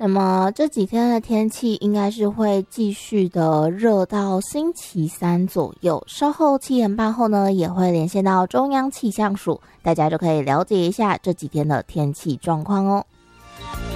那么这几天的天气应该是会继续的热到星期三左右，稍后7点半后呢也会连线到中央气象署，大家就可以了解一下这几天的天气状况哦。